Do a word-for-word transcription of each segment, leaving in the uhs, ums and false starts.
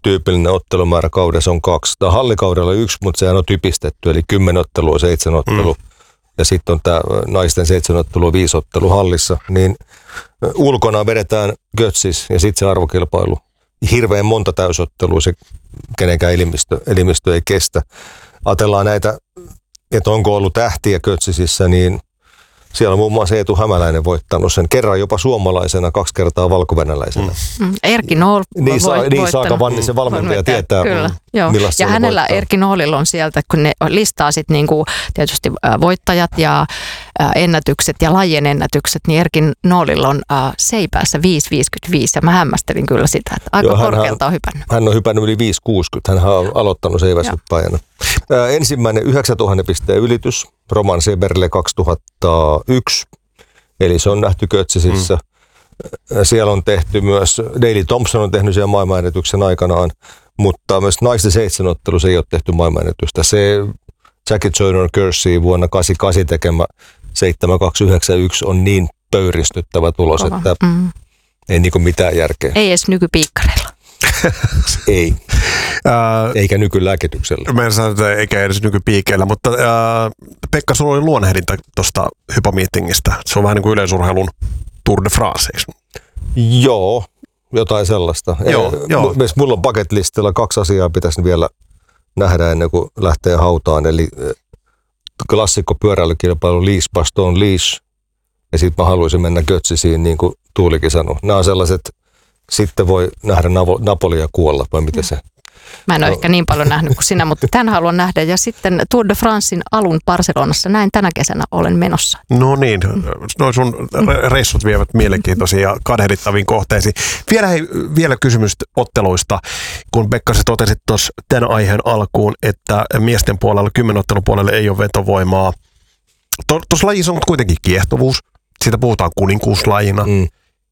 tyypillinen ottelumäärä kaudessa on kaksi. Tämä hallikaudella yksi, mutta sehän on typistetty, eli kymmenen ottelua, seitsemän ottelua. Mm. Ja sitten on tämä naisten seitsemän ottelua, viisi ottelua hallissa. Niin ulkona vedetään götsis ja sitten se arvokilpailu. Hirveän monta täysottelua se kenenkään elimistö, elimistö ei kestä. Ajatellaan näitä, että onko ollut tähtiä götsisissä, niin siellä on muun muassa Eetu Hämäläinen voittanut sen kerran jopa suomalaisena, kaksi kertaa valkovenäläisenä. Mm. Erkki Nool niin, saa, niin Saaka Vannisen valmentaja tietää, kyllä, millaista ja hänellä voittaa. Erkki Noolilla on sieltä, kun ne listaa sit niinku tietysti voittajat ja ennätykset ja lajien ennätykset, niin Erkki Noolilla on äh, seipäässä viisi viisikymmentäviisi ja mä hämmästelin kyllä sitä, että aika Joo, korkealta on hypännyt. Hän on hypännyt yli viisi kuusikymmentä, hän on aloittanut seiväshyppäjänä. Äh, ensimmäinen yhdeksäntuhatta pisteen ylitys, Roman Seberle kaksituhattayksi, eli se on nähty götsisissä. Mm. Siellä on tehty myös, Daley Thompson on tehnyt siellä maailmanennätyksen aikanaan, mutta myös naisten seitsemänottelussa ei ole tehty maailmanennätystä. Se Jackie Joyner Kersey vuonna kahdeksankymmentäkahdeksan tekemä seitsemän kaksi yhdeksän yksi on niin pöyristyttävä tulos, Kova. että mm. ei niinku mitään järkeä. Ei edes nykypiikkareilla. Ei. Eikä nykylääkityksellä. Mä en sano, että eikä edes nykypiikeillä, mutta ää, Pekka, sulla oli luonnehdinta tuosta hypomeetingistä. Se on vähän niin kuin yleisurheilun Tour de France, Joo, jotain sellaista. Joo, Ei, joo. M- mulla on bucket listillä kaksi asiaa pitäisi vielä nähdä ennen kuin lähtee hautaan. Eli klassikko pyöräilykilpailu Lies Baston Lies. Ja sitten mä haluaisin mennä götsisiin, niin kuin Tuulikin sanoi. Nämä on sellaiset, sitten voi nähdä Napolia kuolla, vai miten se? Mä en ole no. ehkä niin paljon nähnyt kuin sinä, mutta tämän haluan nähdä. Ja sitten Tour de Francein alun Barcelonassa, näin tänä kesänä olen menossa. No niin, no sun reissut vievät mielenkiintoisiin ja kadehdittaviin kohteisiin. Vielä, hei, vielä kysymys otteluista, kun Pekka sä totesit tuossa tämän aiheen alkuun, että miesten puolella, kymmenottelun puolella ei ole vetovoimaa. Tuossa lajissa on kuitenkin kiehtovuus, siitä puhutaan kuninkuuslajina. Mm.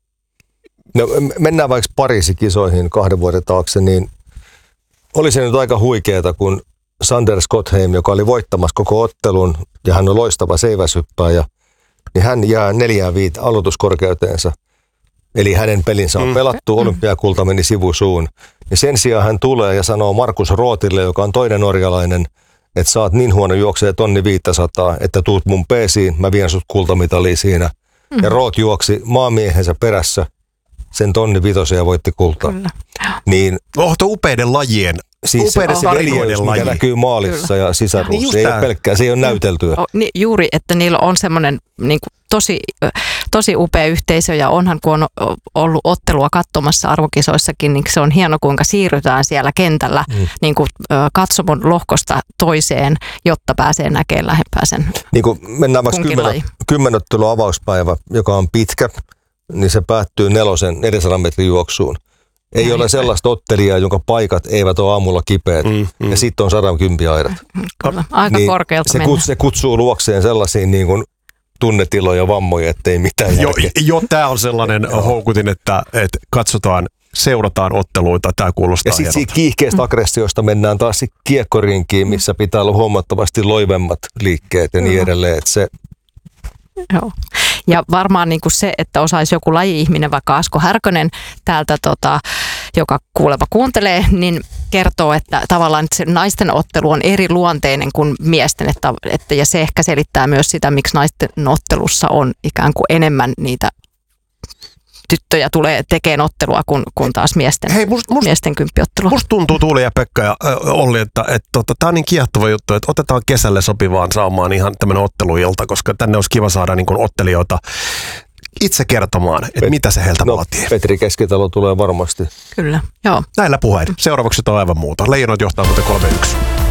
No, mennään vaikka Pariisin kisoihin kahden vuoden taakse, niin oli se nyt aika huikeeta, kun Sander Schottheim, joka oli voittamassa koko ottelun, ja hän on loistava seiväshyppääjä, niin hän jää neljään viit aloituskorkeuteensa. Eli hänen pelinsä on pelattu, olympiakulta meni sivusuun. Ja sen sijaan hän tulee ja sanoo Markus Rootille, joka on toinen norjalainen, että sä oot niin huono juoksee tonni viisisataa, että tuut mun peesiin, mä vien sut kultamitaliin siinä. Mm. Ja Root juoksi maamiehensä perässä sen tonni vitosen ja voitti kultaa. Kyllä. Niin, oh, tuo upeiden lajien. Siis upeiden se veljeys, mikä näkyy maalissa Kyllä. ja sisaruus. Niin se ei ole pelkkää, se ei ole näyteltyä. O, niin, juuri, että niillä on semmoinen niin kuin tosi, tosi upea yhteisö ja onhan kun on ollut ottelua katsomassa arvokisoissakin, niin se on hieno kuinka siirrytään siellä kentällä mm. niin kuin, katsomon lohkosta toiseen, jotta pääsee näkemään lähempää sen niin kuin mennään vaikka kymmen, kymmenottelun avauspäivä, joka on pitkä, niin se päättyy nelosen neljänsadan metrin juoksuun. Ei no, ole sellaista ottelijaa, jonka paikat eivät ole aamulla kipeät, mm, mm. ja sitten on sadan kympiaidat. Kyllä, aika niin korkealta se, kuts, se kutsuu luokseen sellaisiin niin kuin tunnetiloja, vammoja, ettei mitään jo, jo tämä on sellainen houkutin, että, että katsotaan, seurataan otteluita, tämä kuulostaa ja sitten siitä kiihkeästä aggressiosta mennään taas kiekkorinkiin, missä pitää olla huomattavasti loivemmat liikkeet ja niin edelleen, että se Joo. Ja varmaan niin kuin se, että osaisi joku laji-ihminen, vaikka Asko Härkönen täältä, tota, joka kuulemma kuuntelee, niin kertoo, että tavallaan se naisten ottelu on eri luonteinen kuin miesten. Että, että, ja se ehkä selittää myös sitä, miksi naisten ottelussa on ikään kuin enemmän niitä tyttöjä tulee tekemään ottelua kuin, kuin taas miesten, Hei, must, must, miesten kymppiottelua. Musta tuntuu Tuuli ja Pekka ja äh, Olli, että et, tota, tämä on niin kiehtova juttu, että otetaan kesälle sopivaan saamaan ihan tämmöinen otteluilta, koska tänne olisi kiva saada niin kuin ottelijoita itse kertomaan, että Pet- mitä se heiltä no, vaatii. Petri Keskitalo tulee varmasti. Kyllä, joo. Näillä puhein. Seuraavaksi on aivan muuta. Leijonat johtaa muuten kolme yksi.